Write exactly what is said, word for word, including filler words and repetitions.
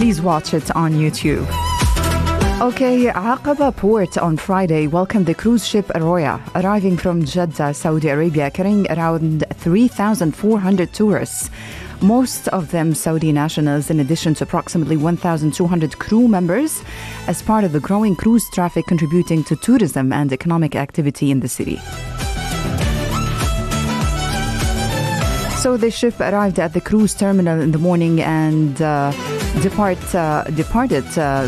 please watch it on YouTube. Okay, Aqaba Port on Friday welcomed the cruise ship Arroya, arriving from Jeddah, Saudi Arabia, carrying around three thousand four hundred tourists. Most of them Saudi nationals, in addition to approximately one thousand two hundred crew members, as part of the growing cruise traffic contributing to tourism and economic activity in the city. So the ship arrived at the cruise terminal in the morning and uh, depart, uh, departed uh,